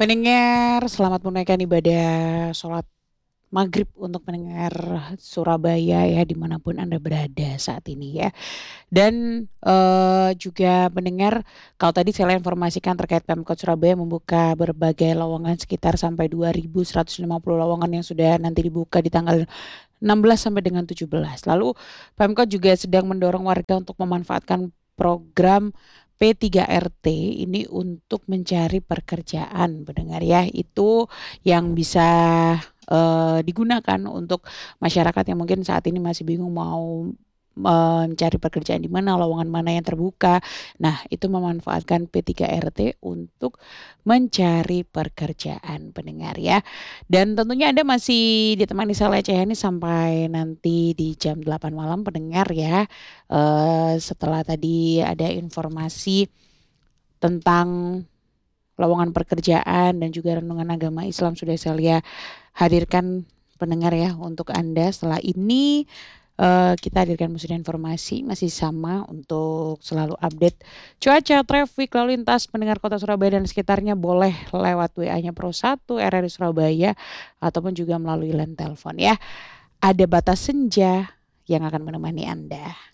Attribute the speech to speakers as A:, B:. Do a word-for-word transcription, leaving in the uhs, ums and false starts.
A: Pendengar, selamat menunaikan ibadah sholat maghrib untuk pendengar Surabaya ya, dimanapun Anda berada saat ini ya. Dan eh, juga pendengar, kalau tadi saya informasikan terkait Pemkot Surabaya membuka berbagai lowongan sekitar sampai dua ribu seratus lima puluh lowongan yang sudah nanti dibuka di tanggal enam belas sampai dengan tujuh belas. Lalu Pemkot juga sedang mendorong warga untuk memanfaatkan program P tiga R T ini untuk mencari pekerjaan pendengar ya. Itu yang bisa eh, digunakan untuk masyarakat yang mungkin saat ini masih bingung mau mencari pekerjaan di mana, lowongan mana yang terbuka. Nah, itu memanfaatkan P tiga R T untuk mencari pekerjaan pendengar ya. Dan tentunya Anda masih ditemani saya Lecehan sampai nanti di jam delapan malam pendengar ya. Eh, setelah tadi ada informasi tentang lowongan pekerjaan dan juga renungan agama Islam sudah saya hadirkan pendengar ya untuk Anda. Setelah ini eh, kita hadirkan musida informasi masih sama untuk selalu update cuaca, traffic, lalu lintas pendengar kota Surabaya dan sekitarnya boleh lewat W A-nya Pro satu R R I Surabaya ataupun juga melalui line telepon ya. Ada batas senja yang akan menemani Anda.